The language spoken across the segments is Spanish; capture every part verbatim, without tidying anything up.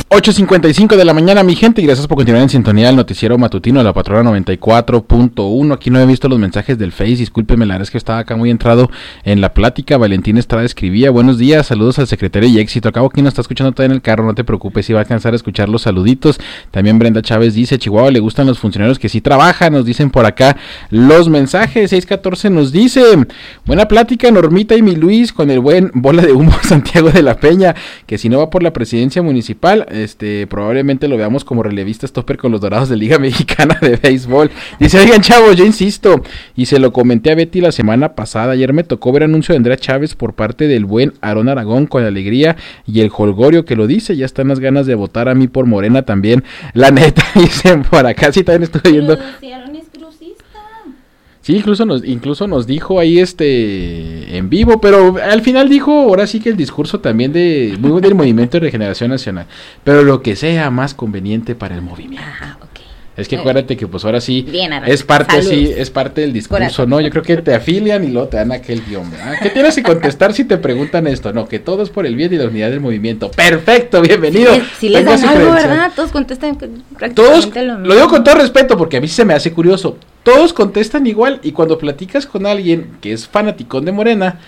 ocho cincuenta y cinco de la mañana, mi gente, y gracias por continuar en sintonía del noticiero matutino de la Patrona noventa y cuatro punto uno. Aquí no he visto los mensajes del Face, discúlpeme, la verdad es que estaba acá muy entrado en la plática. Valentín Estrada escribía: buenos días, saludos al secretario y éxito. Acabo que no está escuchando todavía en el carro, no te preocupes, si va a alcanzar a escuchar los saluditos. También Brenda Chávez dice: Chihuahua le gustan los funcionarios que sí trabajan, nos dicen por acá los mensajes. seis catorce nos dice: buena plática Normita y mi Luis con el buen bola de humo Santiago de la Peña, que si no va por la presidencia municipal, este, probablemente lo veamos como relevista stopper con los Dorados de Liga Mexicana de Béisbol. Dice: oigan, chavos, yo insisto, y se lo comenté a Betty la semana pasada, ayer me tocó ver anuncio de Andrea Chávez por parte del buen Aarón Aragón con la alegría y el jolgorio que lo dice, ya están las ganas de votar a mí por Morena también, la neta, dicen por acá, sí también estoy viendo. Sí, incluso nos, incluso nos dijo ahí este en vivo, pero al final dijo, ahora sí que el discurso también de muy del Movimiento de Regeneración Nacional, pero lo que sea más conveniente para el movimiento. Ajá, okay. Es que acuérdate que pues ahora sí Bien, es parte sí, es parte del discurso, ¿no? Yo creo que te afilian y luego te dan aquel guión, ¿verdad? ¿Qué tienes que contestar si te preguntan esto? No, que todo es por el bien y la unidad del movimiento. Perfecto, bienvenido. Si, si les dan algo, ¿verdad? Todos contestan prácticamente Todos, lo mismo. Lo digo con todo respeto porque a mí se me hace curioso. Todos contestan igual y cuando platicas con alguien que es fanaticón de Morena,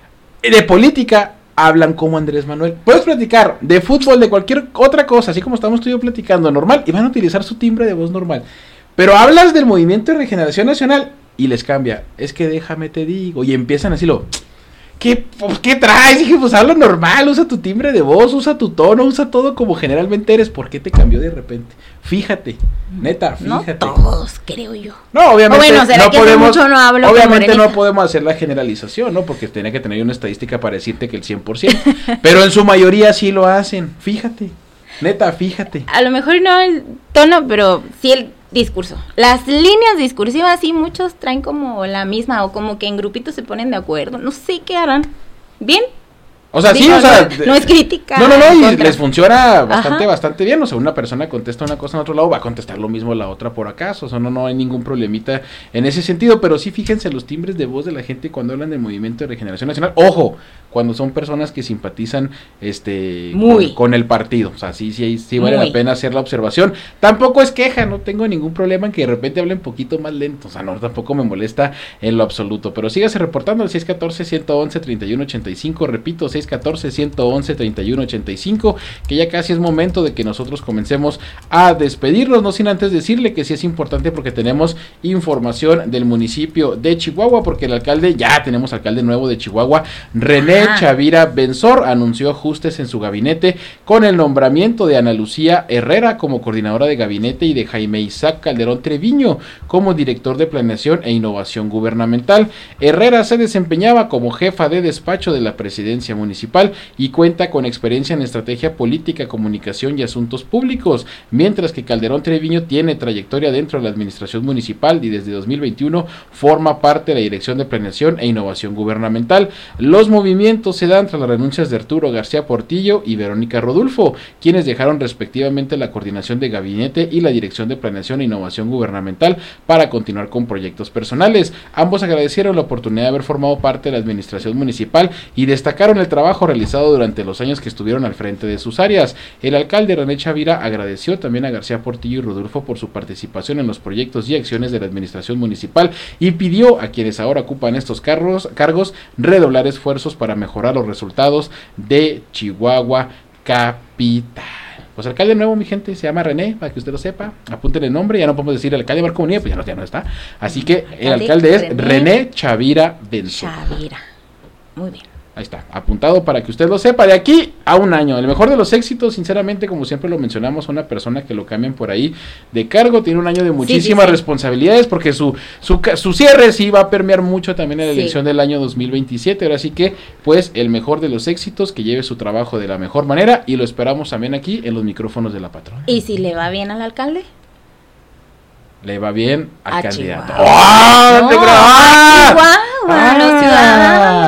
de política, hablan como Andrés Manuel. Puedes platicar de fútbol, de cualquier otra cosa, así como estamos tú y yo platicando normal, y van a utilizar su timbre de voz normal. Pero hablas del Movimiento de Regeneración Nacional y les cambia. Es que déjame te digo, y empiezan así lo... ¿Qué, pues, ¿Qué traes? Dije, pues habla normal, usa tu timbre de voz, usa tu tono, usa todo como generalmente eres. ¿Por qué te cambió de repente? Fíjate, neta, fíjate. No todos, creo yo. No, obviamente bueno, ¿será no que podemos, mucho no hablo obviamente no podemos hacer la generalización, ¿no? Porque tiene que tener una estadística para decirte que el cien por ciento, pero en su mayoría sí lo hacen, fíjate, neta, fíjate. A lo mejor no el tono, pero sí el discurso. Las líneas discursivas sí muchos traen como la misma o como que en grupitos se ponen de acuerdo. No sé qué harán. ¿Bien? O sea, Digo, sí, o sea... No, no es crítica. No, no, no, y les funciona bastante, Ajá. bastante bien. O sea, una persona contesta una cosa en otro lado, va a contestar lo mismo la otra por acaso. O sea, no, no hay ningún problemita en ese sentido. Pero sí, fíjense los timbres de voz de la gente cuando hablan del Movimiento de Regeneración Nacional. ¡Ojo! Cuando son personas que simpatizan este Muy. Con, con el partido. O sea, sí, sí, sí vale Muy. la pena hacer la observación. Tampoco es queja, no tengo ningún problema en que de repente hablen un poquito más lento. O sea, no, tampoco me molesta en lo absoluto. Pero sígase reportando al seis catorce, ciento once, treinta y uno ochenta y cinco. Repito, seis catorce, ciento once, treinta y uno ochenta y cinco, que ya casi es momento de que nosotros comencemos a despedirnos, no sin antes decirle que sí es importante porque tenemos información del municipio de Chihuahua, porque el alcalde, ya tenemos alcalde nuevo de Chihuahua, René Ajá. Chavira Benzor, anunció ajustes en su gabinete con el nombramiento de Ana Lucía Herrera como coordinadora de gabinete y de Jaime Isaac Calderón Treviño como director de planeación e innovación gubernamental. Herrera se desempeñaba como jefa de despacho de la presidencia municipal y cuenta con experiencia en estrategia política, comunicación y asuntos públicos, mientras que Calderón Treviño tiene trayectoria dentro de la administración municipal y desde dos mil veintiuno forma parte de la Dirección de Planeación e Innovación Gubernamental. Los movimientos se dan tras las renuncias de Arturo García Portillo y Verónica Rodulfo, quienes dejaron respectivamente la coordinación de gabinete y la Dirección de Planeación e Innovación Gubernamental para continuar con proyectos personales. Ambos agradecieron la oportunidad de haber formado parte de la administración municipal y destacaron el trabajo realizado durante los años que estuvieron al frente de sus áreas. El alcalde René Chavira agradeció también a García Portillo y Rodulfo por su participación en los proyectos y acciones de la administración municipal y pidió a quienes ahora ocupan estos cargos, cargos redoblar esfuerzos para mejorar los resultados de Chihuahua capital. Pues alcalde nuevo, mi gente, se llama René, para que usted lo sepa, apunten el nombre, ya no podemos decir alcalde Marco Munilla, pues ya no, ya no está, así que el alcalde es René, René Chavira Benzor. Chavira, muy bien. Ahí está, apuntado para que usted lo sepa, de aquí a un año. El mejor de los éxitos, sinceramente, como siempre lo mencionamos, una persona que lo cambian por ahí de cargo, tiene un año de muchísimas sí, sí, sí. responsabilidades, porque su, su su cierre sí va a permear mucho también en la sí. elección del año dos mil veintisiete. Ahora sí que, pues, el mejor de los éxitos, que lleve su trabajo de la mejor manera, y lo esperamos también aquí en los micrófonos de la Patrona. ¿Y si le va bien al alcalde? Le va bien al a candidato. ¡Oh! No, ¡ah! ¡A Chihuahua, ah, los ciudadanos!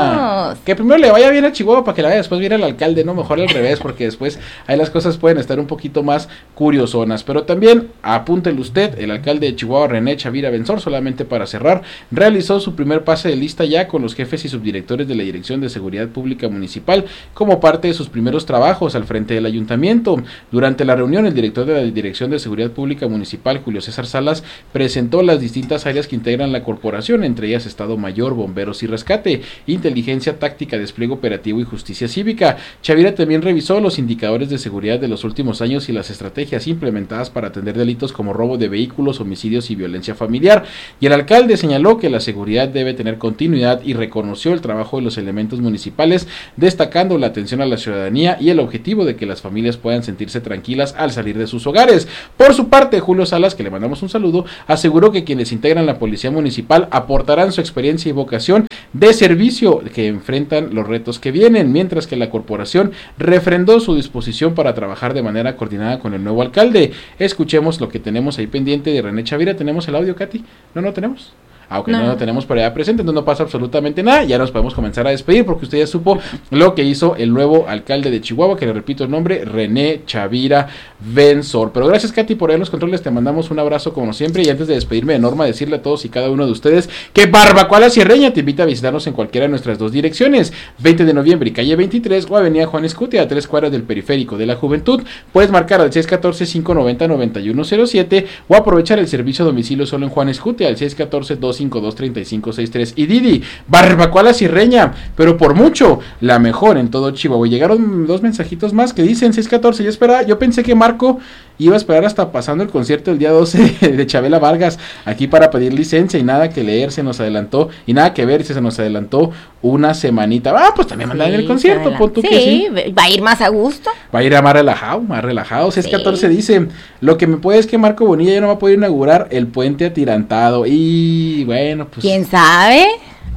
esperemos. Que primero le vaya bien a Chihuahua para que le vaya después bien al alcalde, no, mejor al revés, porque después ahí las cosas pueden estar un poquito más curiosonas. Pero también, apúntele usted, el alcalde de Chihuahua, René Chavira Benzor, solamente para cerrar, realizó su primer pase de lista ya con los jefes y subdirectores de la Dirección de Seguridad Pública Municipal, como parte de sus primeros trabajos al frente del ayuntamiento. Durante la reunión, el director de la Dirección de Seguridad Pública Municipal, Julio César Salas, presentó las distintas áreas que integran la corporación, entre ellas Estado Mayor, Bomberos y Rescate, Inteligencia Táctica, Despliegue Operativo y Justicia Cívica. Chavira también revisó los indicadores de seguridad de los últimos años y las estrategias implementadas para atender delitos como robo de vehículos, homicidios y violencia familiar. Y el alcalde señaló que la seguridad debe tener continuidad y reconoció el trabajo de los elementos municipales, destacando la atención a la ciudadanía y el objetivo de que las familias puedan sentirse tranquilas al salir de sus hogares. Por su parte, Julio Salas, que le mandamos un saludo, aseguró que quienes integran la Policía Municipal aportarán su experiencia y vocación de servicio que enfrentan los retos que vienen, mientras que la corporación refrendó su disposición para trabajar de manera coordinada con el nuevo alcalde. Escuchemos lo que tenemos ahí pendiente de René Chavira. ¿Tenemos el audio, Katy? ¿No, no tenemos? Aunque no. no lo tenemos por allá presente, entonces no pasa absolutamente nada. Ya nos podemos comenzar a despedir porque usted ya supo lo que hizo el nuevo alcalde de Chihuahua, que le repito el nombre, René Chavira Benzor. Pero gracias, Katy, por ahí en los controles. Te mandamos un abrazo como siempre. Y antes de despedirme de Norma, decirle a todos y cada uno de ustedes que Barbacoa La Sierreña te invita a visitarnos en cualquiera de nuestras dos direcciones, veinte de noviembre y calle veintitrés, o avenida Juan Escutia, a tres cuadras del Periférico de la Juventud. Puedes marcar al seis uno cuatro, cinco nueve cero, nueve uno cero siete o aprovechar el servicio a domicilio solo en Juan Escutia al seis uno cuatro, dos cinco dos, tres cinco seis tres. Y Didi, Barbacoa La Sierreña, pero por mucho la mejor en todo Chihuahua. Y llegaron dos mensajitos más que dicen seis uno cuatro. Yo esperaba, yo pensé que Marco iba a esperar hasta pasando el concierto el día doce de Chabela Vargas aquí para pedir licencia, y nada que leer, se nos adelantó, y nada que ver, se nos adelantó una semanita. Ah, pues también mandan sí, el concierto, pon tú sí, que sí. Va a ir más a gusto. Va a ir a más relajado, más relajado. seis uno cuatro sí. Dice, lo que me puede es que Marco Bonilla ya no va a poder inaugurar el puente atirantado. Y bueno, pues ¿quién sabe?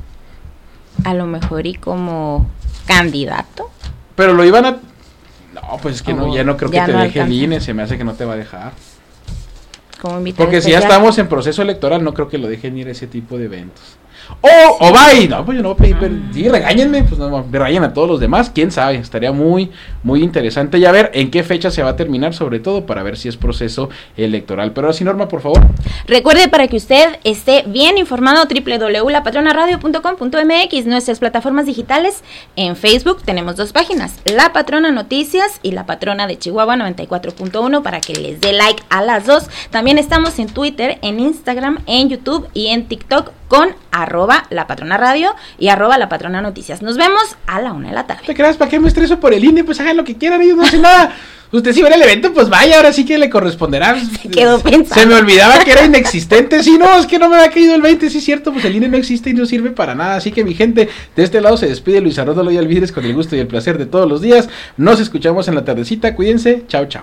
A lo mejor y como candidato. Pero lo iban a... No, pues es que oh, no, ya no creo que te no deje alcanza. El I N E, se me hace que no te va a dejar. Como invitado Porque especial. Si ya estamos en proceso electoral, no creo que lo dejen ir a ese tipo de eventos. ¡Oh! ¡O bye! No, pues yo no voy a pedir, pero sí, regáñenme, pues no, regañen a todos los demás, quién sabe, estaría muy, muy interesante ya ver en qué fecha se va a terminar, sobre todo para ver si es proceso electoral. Pero así, Norma, por favor. Recuerde, para que usted esté bien informado, doble u doble u doble u punto la patrona radio punto com punto m x, nuestras plataformas digitales. En Facebook tenemos dos páginas, La Patrona Noticias y La Patrona de Chihuahua noventa y cuatro punto uno, para que les dé like a las dos. También estamos en Twitter, en Instagram, en YouTube y en TikTok con arroba La Patrona Radio y arroba La Patrona Noticias. Nos vemos a la una de la tarde. ¿Te creas? ¿Para qué me estreso por el I N E? Pues hagan lo que quieran, ellos no hacen nada. Usted si va al evento, pues vaya, ahora sí que le corresponderá. Se quedó pensando. Se me olvidaba que era inexistente. Sí, no, es que no me había caído el veinte, sí es cierto, pues el I N E no existe y no sirve para nada. Así que mi gente, de este lado se despide Luis Arnoldo Loya Alvídez con el gusto y el placer de todos los días. Nos escuchamos en la tardecita, cuídense, chao, chao.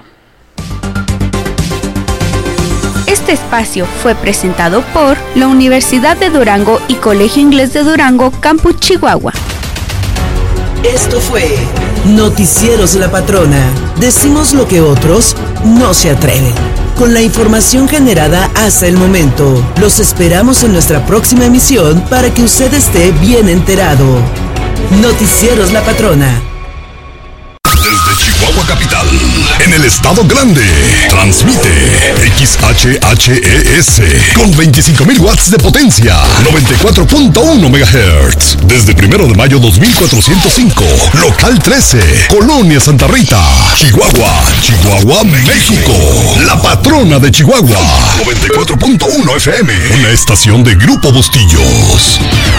Este espacio fue presentado por la Universidad de Durango y Colegio Inglés de Durango, Campus Chihuahua. Esto fue Noticieros La Patrona. Decimos lo que otros no se atreven. Con la información generada hasta el momento, los esperamos en nuestra próxima emisión para que usted esté bien enterado. Noticieros La Patrona. Desde Chihuahua Capital, en el Estado Grande, transmite X H H E S con veinticinco mil watts de potencia, noventa y cuatro punto uno megahertz. Desde primero de mayo dos mil cuatrocientos cinco, local trece, Colonia Santa Rita, Chihuahua, Chihuahua, México. La Patrona de Chihuahua, noventa y cuatro punto uno F M, una estación de Grupo Bustillos.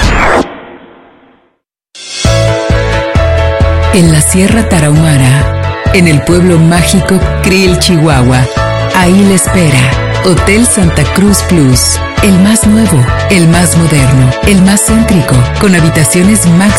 En la Sierra Tarahumara, en el pueblo mágico Krill, Chihuahua. Ahí le espera Hotel Santa Cruz Plus, el más nuevo, el más moderno, el más céntrico, con habitaciones máximas